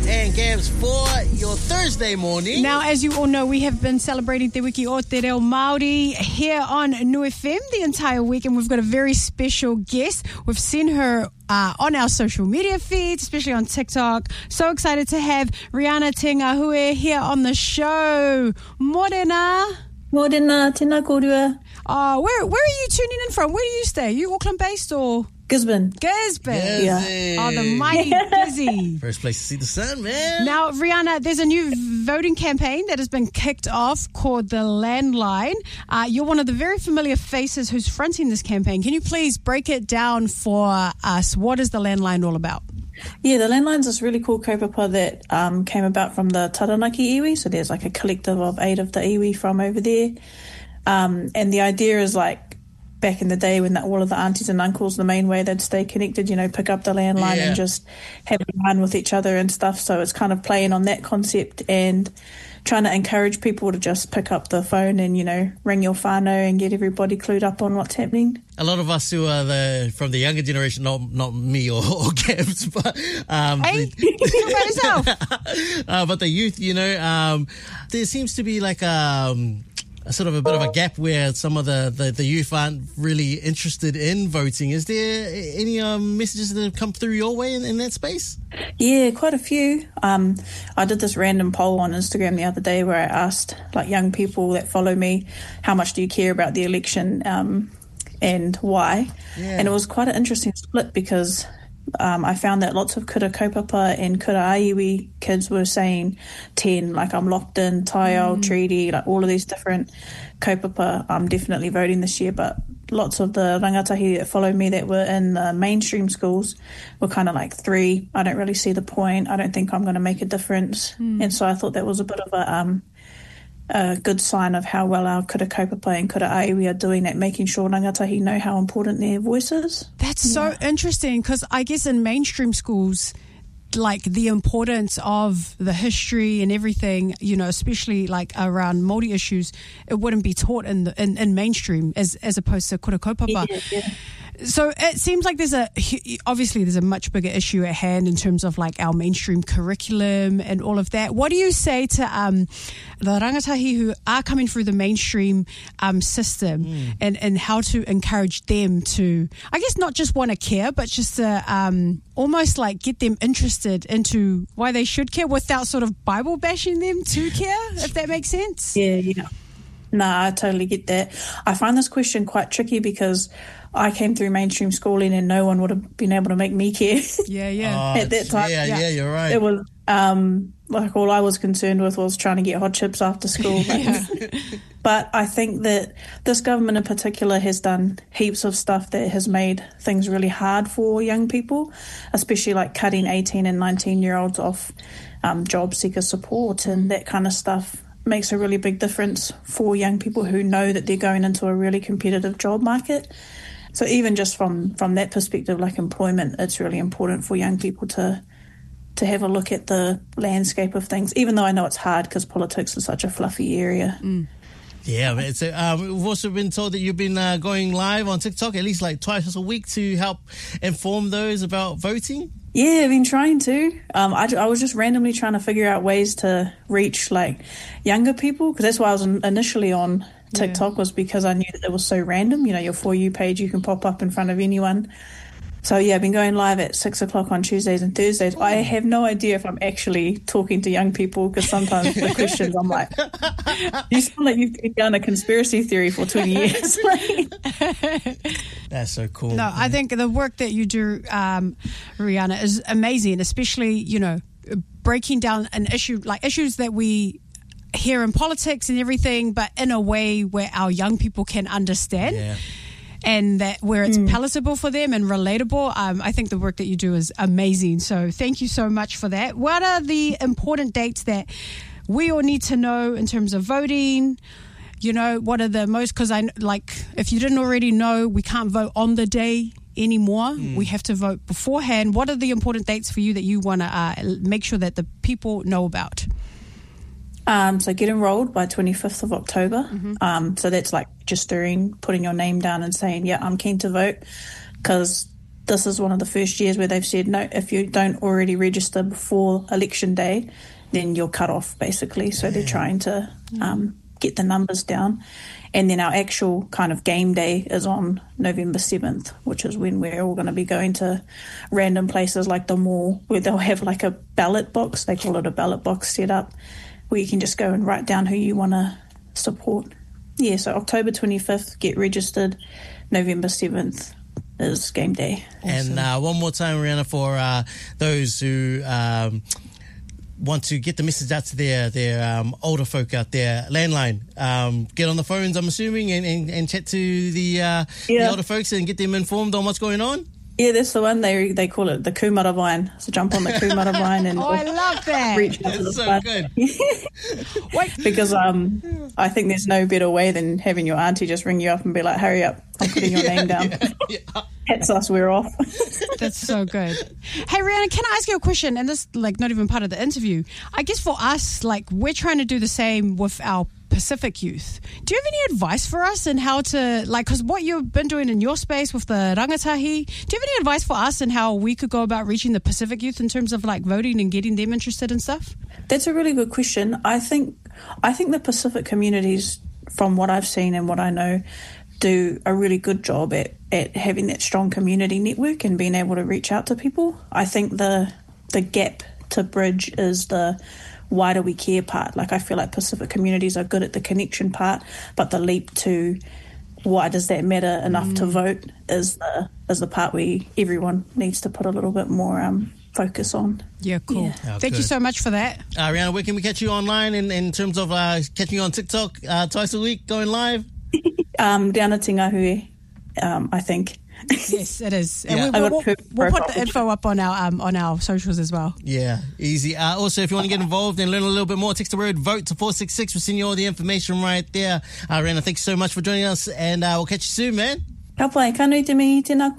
and Gabs for your Thursday morning. Now, as you all know, we have been celebrating Te Wiki o Te Reo Māori here on New FM the entire week, and we've got a very special guest. We've seen her on our social media feeds, especially on TikTok. So excited to have Rihanna Te Ngahue here on the show. Morena. Morena, tēnā kōrua. Where are you tuning in from? Where do you stay? You Auckland based or? Gisborne. Gisborne. Yeah. Oh, the mighty Gizzy. First place to see the sun, man. Now, Rihanna, there's a new voting campaign that has been kicked off called The Landline. You're one of the very familiar faces who's fronting this campaign. Can you please break it down for us? What is The Landline all about? Yeah, The Landline's this really cool kaupapa that came about from the Taranaki iwi. So there's like a collective of 8 of the iwi from over there. And the idea is like, back in the day when all of the aunties and uncles, the main way they'd stay connected, pick up the landline and just have fun with each other and stuff. So it's kind of playing on that concept and trying to encourage people to just pick up the phone and, ring your whānau and get everybody clued up on what's happening. A lot of us who are from the younger generation, not me or Gabs, but hey, talk about yourself. But the youth, there seems to be like a sort of a bit of a gap where some of the youth aren't really interested in voting. Is there any messages that have come through your way in that space? Yeah, quite a few. I did this random poll on Instagram the other day where I asked young people that follow me, how much do you care about the election and why? Yeah. And it was quite an interesting split because I found that lots of kura kaupapa and kura aiwi kids were saying 10, like I'm locked in, taiao, treaty, like all of these different kaupapa. I'm definitely voting this year, but lots of the rangatahi that follow me that were in the mainstream schools were kind of like 3. I don't really see the point. I don't think I'm going to make a difference. And so I thought that was a bit of a good sign of how well our kura kaupapa and kura aiwi are doing at making sure rangatahi know how important their voice is. That's so interesting because I guess in mainstream schools, like the importance of the history and everything, especially like around Māori issues, it wouldn't be taught in mainstream as opposed to kura kaupapa. Yeah. So it seems like there's a much bigger issue at hand in terms of like our mainstream curriculum and all of that. What do you say to the rangatahi who are coming through the mainstream system and how to encourage them to, I guess, not just want to care, but just to almost like get them interested into why they should care without sort of Bible bashing them to care, if that makes sense? Yeah. Nah, I totally get that. I find this question quite tricky because I came through mainstream schooling and no one would have been able to make me care. Yeah. At that time. Yeah, you're right. It was like all I was concerned with was trying to get hot chips after school. But I think that this government in particular has done heaps of stuff that has made things really hard for young people, especially like cutting 18 and 19-year-olds off job seeker support and that kind of stuff. Makes a really big difference for young people who know that they're going into a really competitive job market. So even just from that perspective, like employment, it's really important for young people to have a look at the landscape of things, even though I know it's hard because politics is such a fluffy area. Yeah, man. So, we've also been told that you've been going live on TikTok at least like twice a week to help inform those about voting. Yeah, I've been trying to. I was just randomly trying to figure out ways to reach like younger people because that's why I was initially on TikTok was because I knew that it was so random. Your For You page, you can pop up in front of anyone. So yeah, I've been going live at 6 o'clock on Tuesdays and Thursdays. I have no idea if I'm actually talking to young people because sometimes the questions I'm like, you sound like you've done a conspiracy theory for 20 years. That's so cool. No, I think the work that you do, Rihanna, is amazing, especially, breaking down an issue, like issues that we hear in politics and everything, but in a way where our young people can understand. Yeah. And that where it's palatable for them and relatable. I think the work that you do is amazing. So thank you so much for that. What are the important dates that we all need to know in terms of voting? What are the most, because if you didn't already know, we can't vote on the day anymore. We have to vote beforehand. What are the important dates for you that you want to make sure that the people know about? So get enrolled by 25th of October. So that's like registering, putting your name down and saying, yeah, I'm keen to vote, because this is one of the first years where they've said, no, if you don't already register before election day, then you're cut off, basically. So they're trying to get the numbers down. And then our actual kind of game day is on November 7th, which is when we're all going to be going to random places like the mall, where they'll have like a ballot box. They call it a ballot box set up, where you can just go and write down who you want to support. Yeah, so October 25th, get registered. November 7th is game day. Awesome. And one more time, Rihanna, for those who want to get the message out to their older folk out there, landline, get on the phones, I'm assuming, and chat to the older folks and get them informed on what's going on. Yeah, that's the one. They call it the Kumara Vine. So jump on the Kumara Vine and I love that. Reach out to the so good. Because I think there's no better way than having your auntie just ring you up and be like, hurry up, I'm putting your name down. Hats us, we're off. That's so good. Hey, Rihanna, can I ask you a question? And this, like, not even part of the interview. I guess for us, like, we're trying to do the same with our Pacific youth. Do you have any advice for us in how to, like, because what you've been doing in your space with the rangatahi, do you have any advice for us in how we could go about reaching the Pacific youth in terms of, like, voting and getting them interested in stuff? That's a really good question. I think the Pacific communities, from what I've seen and what I know, do a really good job at having that strong community network and being able to reach out to people. I think the gap to bridge is the why do we care part. Like, I feel like Pacific communities are good at the connection part, but the leap to why does that matter enough to vote is the part where everyone needs to put a little bit more focus on. Yeah, cool. Yeah. Oh, Thank you so much for that. Rihanna, where can we catch you online in terms of catching you on TikTok twice a week, going live? Down at Tingahue, I think. Yes, it is. Yeah. And we'll put the info up on our socials as well. Yeah, easy. Also, if you want to get involved and learn a little bit more, text the word VOTE to 466. We'll send you all the information right there. Rihanna, thanks so much for joining us, and we'll catch you soon, man. Ka pai, ka nui te mihi, tēnā